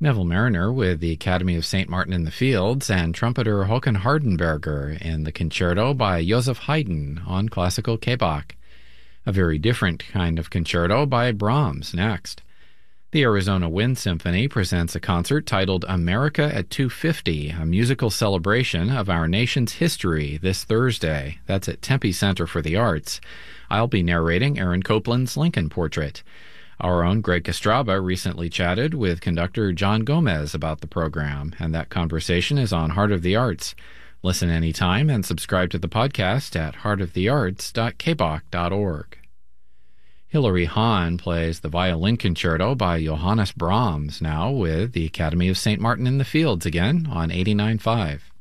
Neville Mariner with the Academy of St. Martin in the Fields, and trumpeter Håkan Hardenberger in the concerto by Joseph Haydn on classical K-Bach. A very different kind of concerto by Brahms next. The Arizona Wind Symphony presents a concert titled America at 250, a musical celebration of our nation's history this Thursday. That's at Tempe Center for the Arts. I'll be narrating Aaron Copland's Lincoln Portrait. Our own Greg Kostraba recently chatted with conductor John Gomez about the program, and that conversation is on Heart of the Arts. Listen anytime and subscribe to the podcast at heartofthearts.kbach.org. Hilary Hahn plays the violin concerto by Johannes Brahms, now with the Academy of St. Martin in the Fields again on 89.5.